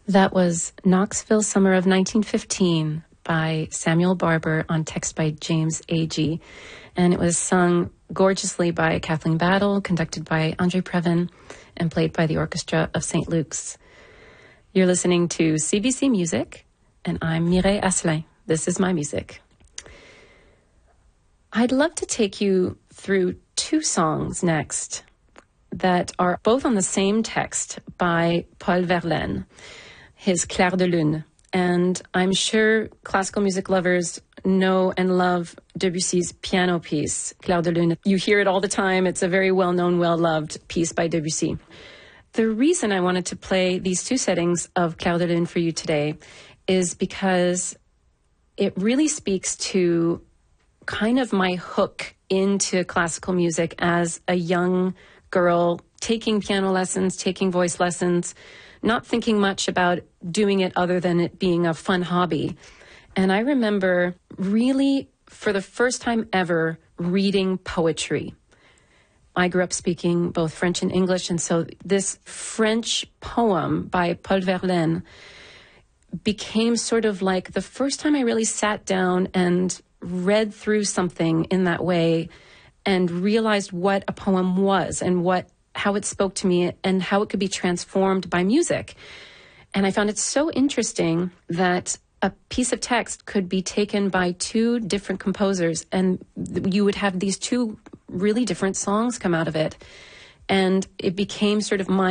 That was Knoxville Summer of 1915 by Samuel Barber on text by James Agee. And it was sung gorgeously by Kathleen Battle, conducted by Andre Previn, and played by the Orchestra of St. Luke's. You're listening to CBC Music, and I'm Mireille Asselin. This is my music. I'd love to take you through two songs next that are both on the same text by Paul Verlaine, his Clair de Lune. And I'm sure classical music lovers know and love Debussy's piano piece, Clair de Lune. You hear it all the time. It's a very well-known, well-loved piece by Debussy. The reason I wanted to play these two settings of Clair de Lune for you today is because it really speaks to kind of my hook into classical music as a young girl, taking piano lessons, taking voice lessons, not thinking much about doing it other than it being a fun hobby. And I remember really, for the first time ever, reading poetry. I grew up speaking both French and English, and so this French poem by Paul Verlaine became sort of like the first time I really sat down and read through something in that way and realized what a poem was and how it spoke to me and how it could be transformed by music. And I found it so interesting that a piece of text could be taken by two different composers and you would have these two really different songs come out of it. And it became sort of my